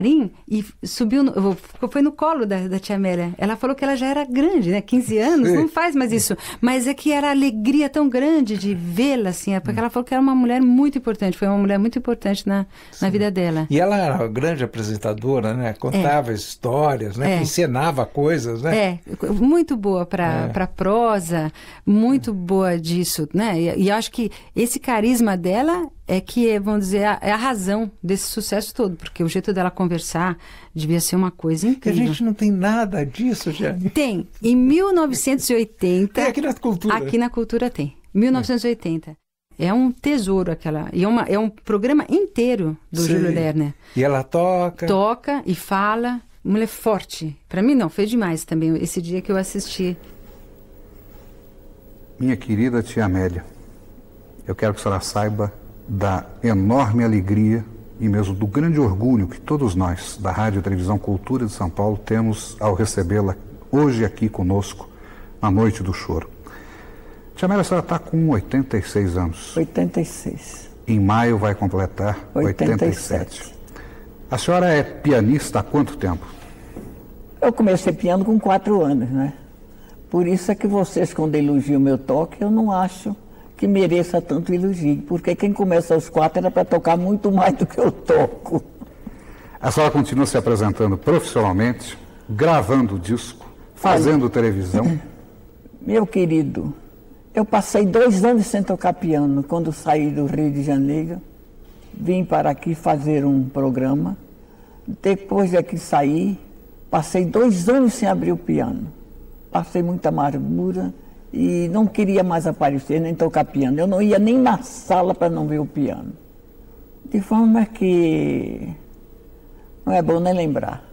E subiu, foi no colo da tia Amélia. Ela falou que ela já era grande, né? 15 anos, não faz mais isso. Mas é que era a alegria tão grande de vê-la, assim, porque ela falou que era uma mulher muito importante, foi uma mulher muito importante na vida dela. E ela era uma grande apresentadora, né? Contava histórias, né? Ensinava coisas, né? Muito boa para prosa, muito boa disso, né? E eu acho que esse carisma dela é que, vamos dizer, é a razão desse sucesso todo, porque o jeito dela conversar devia ser uma coisa incrível. A gente não tem nada disso, Jane. Tem. Em 1980... Tem aqui na Cultura. Aqui na Cultura tem. 1980. É um tesouro aquela... E é um programa inteiro do Júlio Lerner. E ela toca. Toca e fala. Mulher forte. Para mim não, fez demais também esse dia que eu assisti. Minha querida tia Amélia, eu quero que a senhora saiba da enorme alegria e mesmo do grande orgulho que todos nós, da Rádio e Televisão Cultura de São Paulo, temos ao recebê-la hoje aqui conosco, na Noite do Choro. Tia Amélia, a senhora está com 86 anos. 86. Em maio vai completar 87. A senhora é pianista há quanto tempo? Eu comecei piano com 4 anos, né? Por isso é que vocês, quando elogiam o meu toque, eu não acho que mereça tanto elogio, porque quem começa aos 4 era para tocar muito mais do que eu toco. A senhora continua se apresentando profissionalmente, gravando disco, fazendo televisão? Meu querido, eu passei 2 anos sem tocar piano. Quando saí do Rio de Janeiro, vim para aqui fazer um programa. Depois de que saí, passei 2 anos sem abrir o piano. Passei muita amargura e não queria mais aparecer, nem tocar piano. Eu não ia nem na sala para não ver o piano. De forma que não é bom nem lembrar.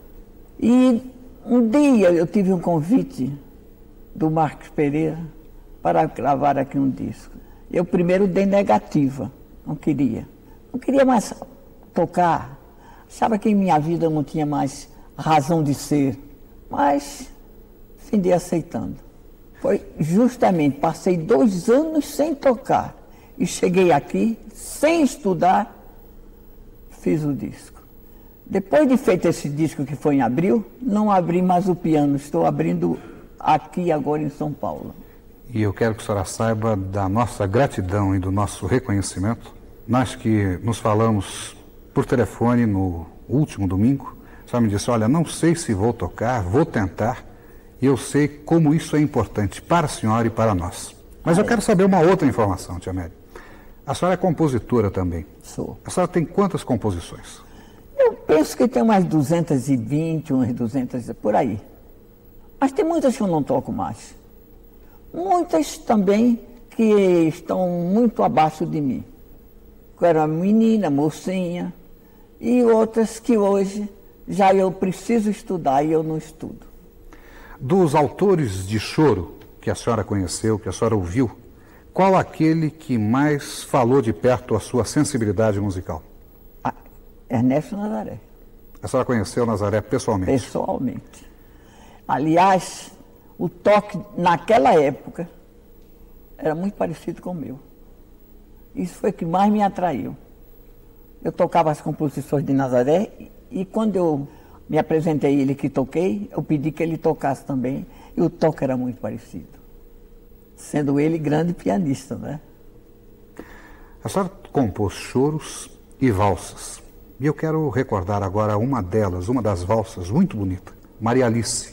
E um dia eu tive um convite do Marcos Pereira para gravar aqui um disco. Eu primeiro dei negativa, não queria. Não queria mais tocar. Achava que em minha vida eu não tinha mais razão de ser. Mas findei aceitando. Foi justamente, passei 2 anos sem tocar e cheguei aqui, sem estudar, fiz o disco. Depois de feito esse disco, que foi em abril, não abri mais o piano, estou abrindo aqui agora em São Paulo. E eu quero que a senhora saiba da nossa gratidão e do nosso reconhecimento. Nós que nos falamos por telefone no último domingo, a senhora me disse, olha, não sei se vou tocar, vou tentar, e eu sei como isso é importante para a senhora e para nós. Mas eu quero saber uma outra informação, tia Amélia. A senhora é compositora também. Sou. A senhora tem quantas composições? Eu penso que tem umas 220, umas 200, por aí. Mas tem muitas que eu não toco mais. Muitas também que estão muito abaixo de mim. Eu era uma menina, mocinha, e outras que hoje já eu preciso estudar e eu não estudo. Dos autores de choro que a senhora conheceu, que a senhora ouviu, qual aquele que mais falou de perto a sua sensibilidade musical? Ernesto Nazaré. A senhora conheceu Nazaré pessoalmente? Pessoalmente. Aliás, o toque naquela época era muito parecido com o meu. Isso foi o que mais me atraiu. Eu tocava as composições de Nazaré e quando eu me apresentei a ele que toquei, eu pedi que ele tocasse também, e o toque era muito parecido. Sendo ele grande pianista, né? A senhora compôs choros e valsas. E eu quero recordar agora uma delas, uma das valsas, muito bonita, Maria Alice.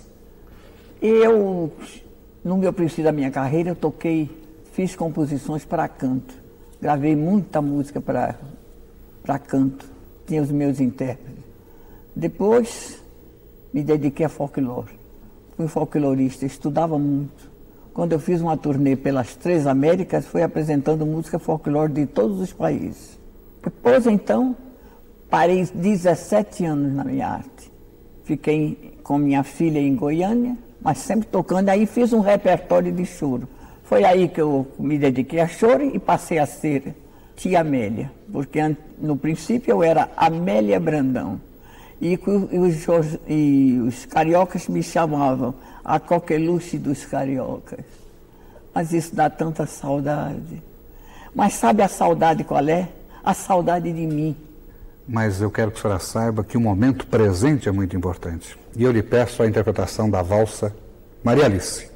Eu, no meu princípio da minha carreira, eu toquei, fiz composições para canto. Gravei muita música para canto. Tinha os meus intérpretes. Depois, me dediquei a folclore. Fui folclorista, estudava muito. Quando eu fiz uma turnê pelas 3 Américas, fui apresentando música folclore de todos os países. Depois, então, parei 17 anos na minha arte. Fiquei com minha filha em Goiânia, mas sempre tocando. Aí fiz um repertório de choro. Foi aí que eu me dediquei a choro e passei a ser tia Amélia. Porque no princípio eu era Amélia Brandão. E os cariocas me chamavam a coqueluche dos cariocas. Mas isso dá tanta saudade. Mas sabe a saudade qual é? A saudade de mim. mas eu quero que a senhora saiba que o momento presente é muito importante. E eu lhe peço a interpretação da valsa Maria Alice.